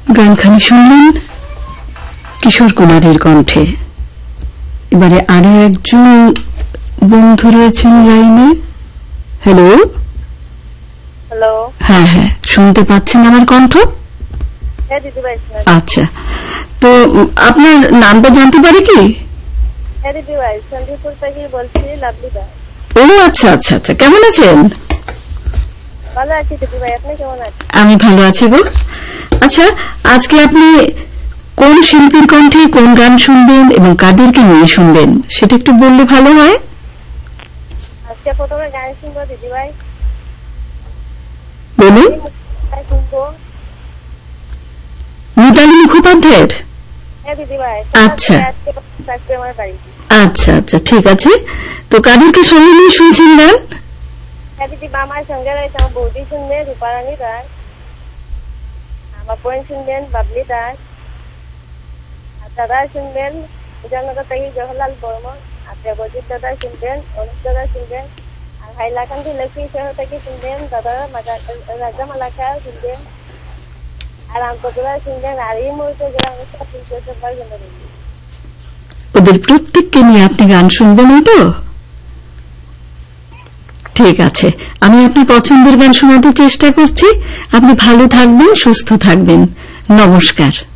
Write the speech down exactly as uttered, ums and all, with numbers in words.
গানখানি শুনলেন কিশোর কুমারের কণ্ঠে। এবারে আরো একজন বন্ধু রয়েছেন লাইনে। Hello hello. হ্যাঁ হ্যাঁ, শুনতে পাচ্ছেন আমার কণ্ঠ? হ্যাঁ দিদি ভাই। আচ্ছা, তো আপনার নামটা জানতে পারি কি? হ্যাঁ দিদি ভাই, সন্দীপুর থেকে বলছি, লাভলিদা। ও আচ্ছা আচ্ছা আচ্ছা, কেমন আছেন? ভালো আছি দিদি ভাই, আপনি কেমন আছেন? আমি ভালো আছি গো। আচ্ছা, আজকে আপনি কোন শিল্পীর কণ্ঠে কোন গান শুনবেন এবং কাদেরকে নিয়ে শুনবেন সেটা একটু বললে ভালো হয়। আজকে প্রথমে গান শুনবো দিদি ভাই। বলুন। শুনবো মিতালী মুখোপাধ্যায়ের। হ্যাঁ দিদি ভাই। আচ্ছা আজকে আমার বাড়ি। আচ্ছা আচ্ছা, ঠিক আছে। তো কাদেরকে সঙ্গে নিয়ে শুনছেন গান? হ্যাঁ দিদি, আমার সঙ্গে রয়েছে আমার বৌদি শুনবেন রূপারানী দাস, আমার বোন শুনবেন বাবলি দাস, আর দাদা শুনবেন বিজয়নগর থেকে জওহরলাল বর্মন, আর দেবজিৎ দাদা শুনবেন, অনুপ দাদা শুনবেন, আর হাইলাকান্দি লক্ষ্মী শহর থেকে শুনবেন দাদা রাজা মালাকা শুনবেন, আর আমপদুরা শুনবেন, আর এই মুহূর্তে গ্রামের সব সবার জন্য। ওদের প্রত্যেককে নিয়ে আপনি গান শুনবেন তো? ঠিক আছে, আমি আপনার পছন্দের গান শোনাতে চেষ্টা করছি। আপনি ভালো থাকবেন, সুস্থ থাকবেন। নমস্কার।